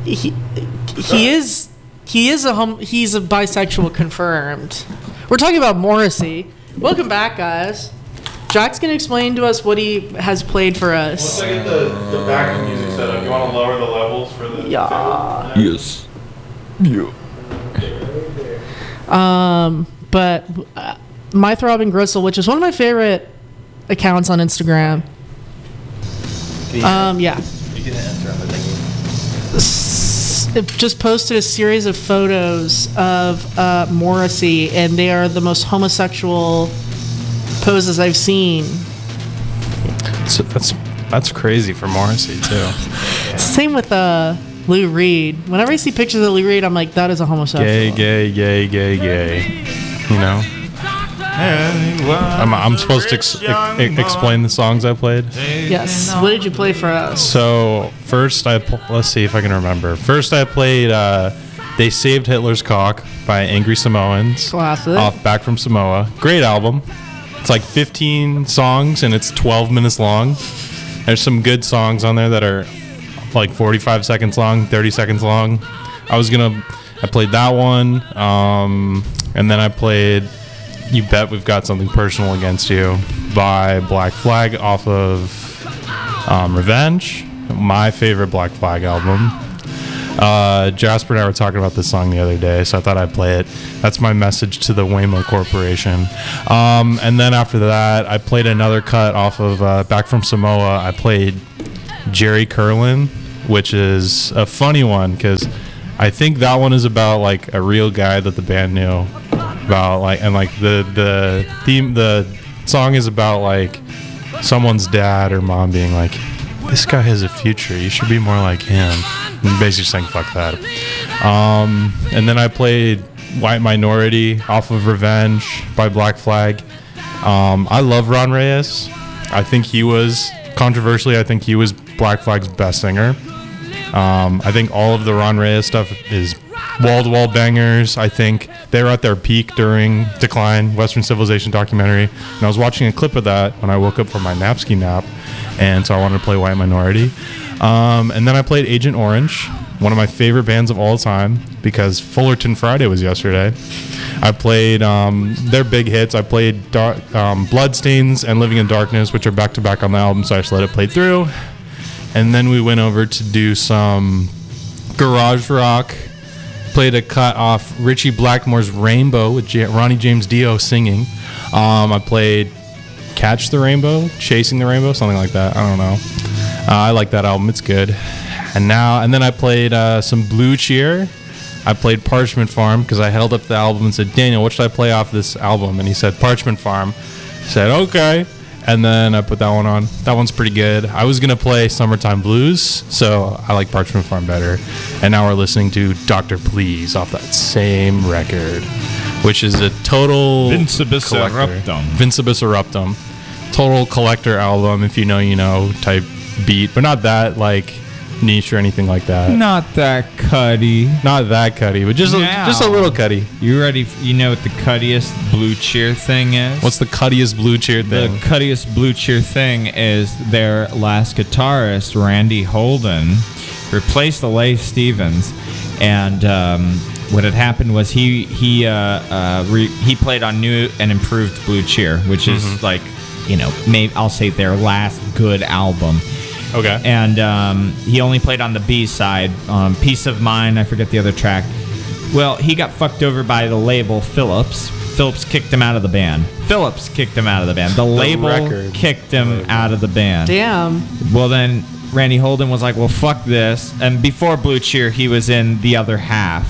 he's a bisexual confirmed. We're talking about Morrissey. Welcome back, guys. Jack's gonna explain to us what he has played for us. Once I get the backing music set up, you want to lower the levels for the Yes. Yeah. But My Throbbing Gristle, which is one of my favorite accounts on Instagram. Yeah. You can enter on the thingy. It just posted a series of photos of Morrissey, and they are the most homosexual poses I've seen. So that's crazy for Morrissey too. Same with Lou Reed. Whenever I see pictures of Lou Reed, I'm like, that is a homosexual. Gay. You know. I'm supposed to explain the songs I played. Yes. What did you play for us? So first, let's see if I can remember. First, I played "They Saved Hitler's Cock" by Angry Samoans. Classic. Off Back from Samoa. Great album. It's like 15 songs and it's 12 minutes long. There's some good songs on there that are like 45 seconds long, 30 seconds long. I played that one, and then I played "You Bet We've Got Something Personal Against You" by Black Flag off of Revenge, my favorite Black Flag album. Jasper and I were talking about this song the other day, so I thought I'd play it. That's my message to the Waymo Corporation. And then after that, I played another cut off of Back from Samoa. I played Jerry Curlin, which is a funny one because I think that one is about like a real guy that the band knew about, like, and like the song is about like someone's dad or mom being like, "This guy has a future. You should be more like him." And basically saying fuck that. And then I played "White Minority" off of Revenge by Black Flag. I love Ron Reyes. I think he was Black Flag's best singer. I think all of the Ron Reyes stuff is wall-to-wall bangers. I think they were at their peak during Decline, Western Civilization documentary. And I was watching a clip of that when I woke up from my Napski nap. And so I wanted to play White Minority. And then I played Agent Orange, one of my favorite bands of all time, because Fullerton Friday was yesterday. I played their big hits. I played Bloodstains and Living in Darkness, which are back-to-back on the album, so I just let it play through. And then we went over to do some garage rock. Played a cut off Richie Blackmore's Rainbow with Ronnie James Dio singing. I played Catch the Rainbow, Chasing the Rainbow, something like that. I don't know. I like that album. It's good. And then I played some Blue Cheer. I played Parchment Farm because I held up the album and said, "Daniel, what should I play off this album?" And he said, "Parchment Farm." I said, "Okay." And then I put that one on. That one's pretty good. I was going to play Summertime Blues, so I like Parchment Farm better. And now we're listening to Dr. Please off that same record, which is a total Vincibus collector. Eruptum. Vincibus Eruptum. Total collector album, if you know, you know, type beat. But not that, like, niche or anything like that. Not that cutty. Not that cutty, but just a little cutty. You ready? You know what the cuttiest Blue Cheer thing is? What's the cuttiest Blue Cheer thing? The cuttiest Blue Cheer thing is their last guitarist, Randy Holden, replaced Leigh Stevens, and what had happened was he played on New and Improved Blue Cheer, which is like, you know, maybe I'll say their last good album. Okay. And he only played on the B side, Peace of Mind, I forget the other track. Well, he got fucked over by the label Philips. Philips kicked him out of the band. The label kicked him out of the band. Damn. Well, then Randy Holden was like, well, fuck this. And before Blue Cheer, he was in the other half.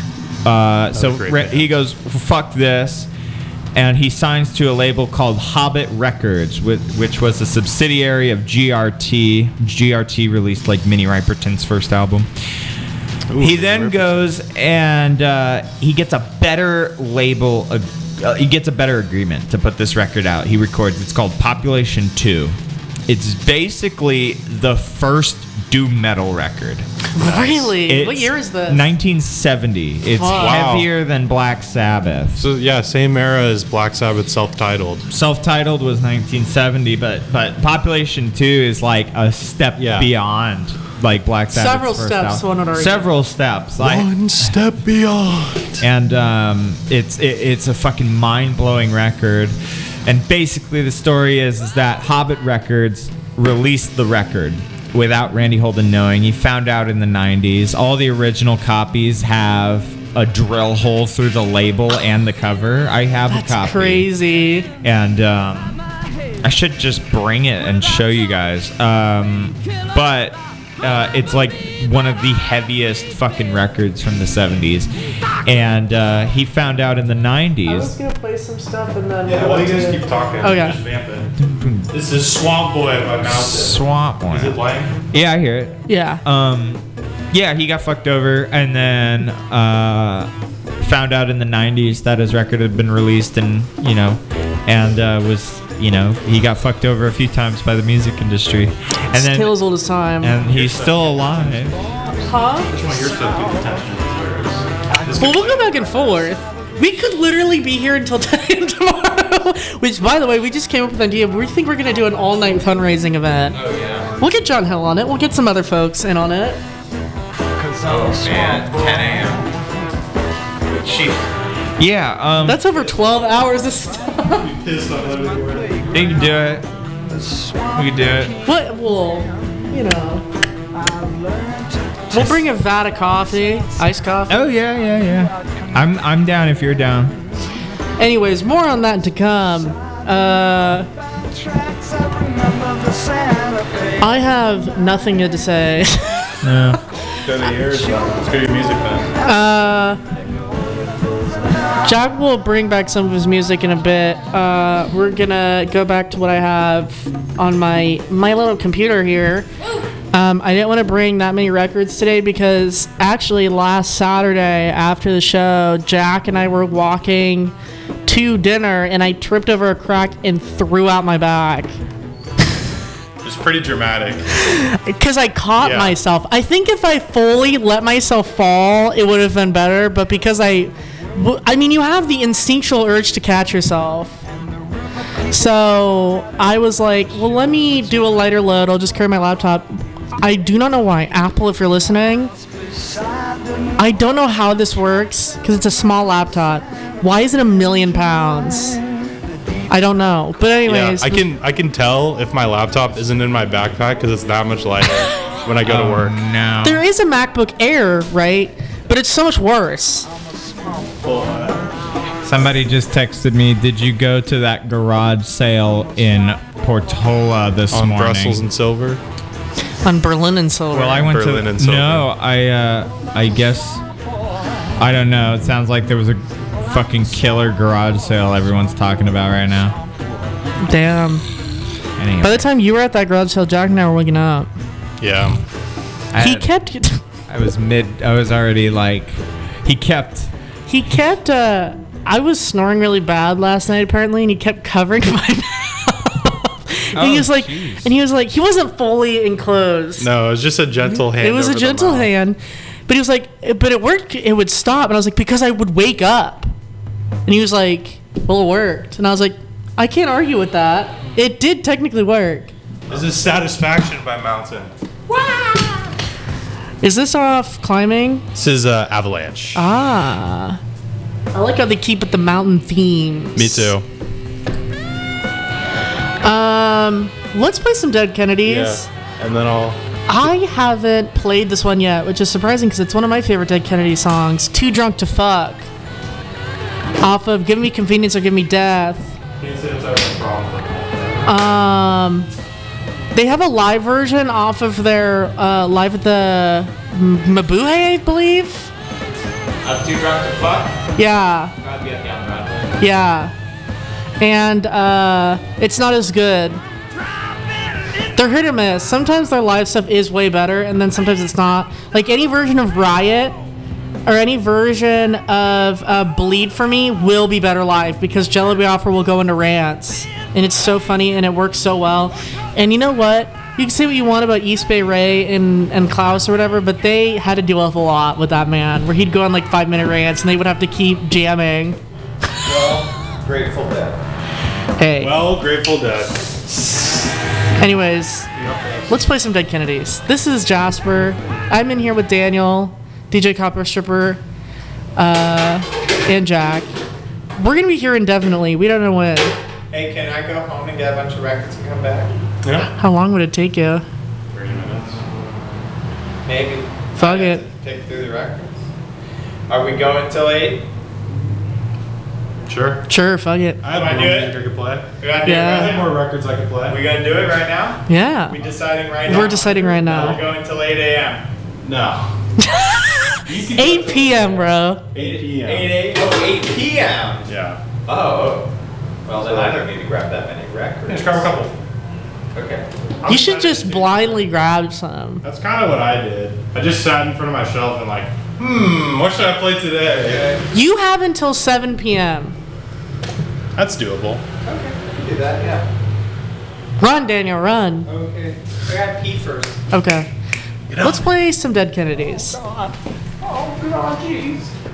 He goes, fuck this. And he signs to a label called Hobbit Records, which was a subsidiary of GRT. GRT released like Minnie Riperton's first album. He then goes and he gets a better label. He gets a better agreement to put this record out. He records. It's called Population 2. It's basically the first doom metal record. Really? What year is this? 1970. It's heavier than Black Sabbath. So yeah, same era as Black Sabbath, self-titled. Self-titled was 1970, but Population 2 is like a step beyond. like Black Sabbath's Several first steps, album. one would argue. Several steps. One step beyond. And it's a fucking mind-blowing record. And basically the story is that Hobbit Records released the record without Randy Holden knowing. He found out in the 90s. All the original copies have a drill hole through the label and the cover. I have a copy. That's crazy. And I should just bring it and show you guys. But it's like one of the heaviest fucking records from the 70s. And he found out in the 90s. I was gonna play some stuff and then. Yeah, while you guys keep talking, Okay. just vamping. This is Swamp Boy by Mountain. Swamp Boy. Is it playing? Yeah, I hear it. Yeah. Yeah, he got fucked over and then found out in the 90s that his record had been released and was, he got fucked over a few times by the music industry. And then, Tale as old as time. and he's still alive. Huh? Which one of your stuff gets attention? Well, we'll go back and forth. We could literally be here until 10 a.m. tomorrow. Which, by the way, we just came up with an idea. We think we're going to do an all-night fundraising event. Oh, yeah. We'll get John Hill on it. We'll get some other folks in on it. Oh, man. 10 a.m. Yeah, That's over 12 hours of stuff. Pissed on everything. they can do it. We can do it. What? Well, we'll bring a vat of coffee, iced coffee. Oh, yeah. I'm down if you're down. Anyways, more on that to come. I have nothing good to say. No. Go to yours. Let's go to your music then. Jack will bring back some of his music in a bit. We're gonna go back to what I have on my little computer here. I didn't want to bring that many records today because actually last Saturday after the show, Jack and I were walking to dinner and I tripped over a crack and threw out my bag. It's pretty dramatic. Because I caught Yeah. myself. I think if I fully let myself fall, it would have been better. But because you have the instinctual urge to catch yourself. So I was like, well, let me do a lighter load. I'll just carry my laptop. I do not know why. Apple, if you're listening, I don't know how this works because it's a small laptop. Why is it £1 million? I don't know. But anyways. Yeah, I can tell if my laptop isn't in my backpack because it's that much lighter when I go to work. No. There is a MacBook Air, right? But it's so much worse. Somebody just texted me, did you go to that garage sale in Portola this On morning? Brussels and Silver. On Berlin and Silver. Well, I went Berlin to... and Silver. No, I guess... I don't know. It sounds like there was a fucking killer garage sale everyone's talking about right now. Damn. Anyway. By the time you were at that garage sale, Jack and I were waking up. Yeah. He kept... I was already like... He kept... I was snoring really bad last night apparently, and he kept covering my mouth. And he was like, he wasn't fully enclosed. No, it was just a gentle hand. It was a over the gentle mouth. hand. But he was like, but it worked. It would stop. And I was like, because I would wake up. And he was like, well, it worked. And I was like, I can't argue with that. It did technically work. This is Satisfaction by Mountain. Is this off climbing? This is Avalanche. Ah. I like how they keep it the mountain themes. Me too. Let's play some Dead Kennedys. Yeah. And then I haven't played this one yet, which is surprising because it's one of my favorite Dead Kennedy songs. Too Drunk to Fuck. Off of Give Me Convenience or Give Me Death. Can't say it's having a problem with that. They have a live version off of their live at the Mabuhay, I believe. Too drunk to fuck? Yeah. Gotta be at the on-Broadway. Yeah. And it's not as good. They're hit or miss. Sometimes their live stuff is way better, and then sometimes it's not. Like any version of Riot or any version of Bleed for Me will be better live because Jello Biafra will go into rants. And it's so funny and it works so well. And you know what? You can say what you want about East Bay Ray and Klaus or whatever, but they had to deal with a lot with that man where he'd go on like 5-minute rants and they would have to keep jamming. Well, Grateful Dead. Hey. Well, Grateful Dead. Anyways, Let's play some Dead Kennedys. This is Jasper. I'm in here with Daniel, DJ Copper Stripper, and Jack. We're gonna be here indefinitely. We don't know when. Hey, can I go home and get a bunch of records and come back? Yeah. How long would it take you? 30 minutes. Maybe. Fuck I have it. to Take through the records. Are we going till 8? Sure. Sure, fuck it. I have Wanna more do it? music I could play. We gotta do Yeah. it I right have now? more records I could play. We gonna do it right now? Yeah. We deciding right now? We're deciding right We're now. going till 8 a.m. No. 8 p.m., bro. 8 p.m. 8 p.m. Yeah. Oh. Well, then I don't need to grab that many records. Just grab a couple. Okay. You should just blindly grab some. That's kind of what I did. I just sat in front of my shelf and like, what should I play today? You have until 7 p.m. That's doable. Okay, I can do that, yeah. Run, Daniel, run. Okay. I gotta pee first. Okay. Let's play some Dead Kennedys. Oh, God, jeez.